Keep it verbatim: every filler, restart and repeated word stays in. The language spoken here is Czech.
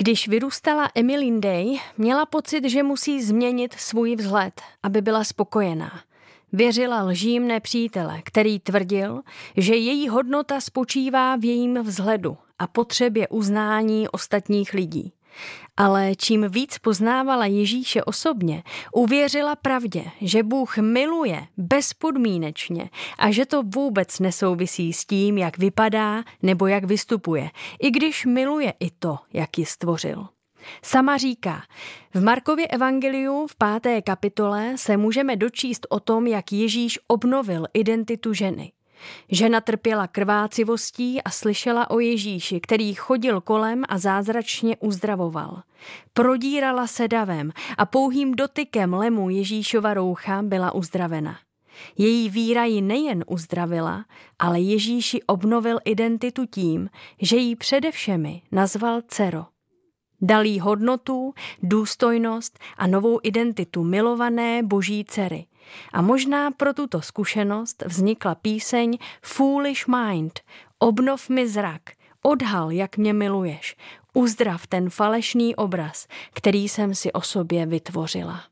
Když vyrůstala Emily Day, měla pocit, že musí změnit svůj vzhled, aby byla spokojená. Věřila lžím nepřítele, který tvrdil, že její hodnota spočívá v jejím vzhledu a potřebě uznání ostatních lidí. Ale čím víc poznávala Ježíše osobně, uvěřila pravdě, že Bůh miluje bezpodmínečně a že to vůbec nesouvisí s tím, jak vypadá nebo jak vystupuje, i když miluje i to, jak ji stvořil. Sama říká, v Markově evangeliu v páté kapitole se můžeme dočíst o tom, jak Ježíš obnovil identitu ženy. Žena trpěla krvácivostí a slyšela o Ježíši, který chodil kolem a zázračně uzdravoval. Prodírala se davem a pouhým dotykem lemu Ježíšova roucha byla uzdravena. Její víra ji nejen uzdravila, ale Ježíši obnovil identitu tím, že ji především nazval dcero. Dal jí hodnotu, důstojnost a novou identitu milované boží dcery. A možná pro tuto zkušenost vznikla píseň Foolish Mind, obnov mi zrak, odhal, jak mě miluješ, uzdrav ten falešný obraz, který jsem si o sobě vytvořila.